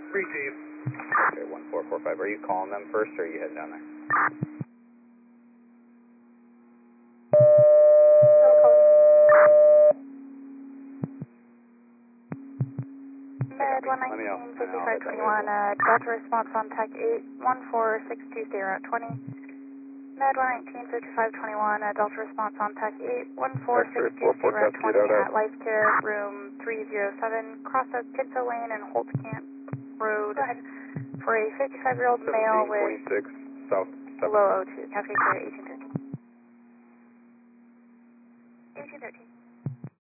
3 Chief. Okay, 1445. Are you calling them first or are you heading down there? Med 119, 5521, Delta response on TAC 8, 14620 at 20. Med 119, 5521, Delta response on TAC 8, 14620 at 20 at Life Care, room 307, cross of Kidso Lane and Holtzcamp Road for a 55-year-old male with 1726 South. low O2, Cascade Care 1813. 1813.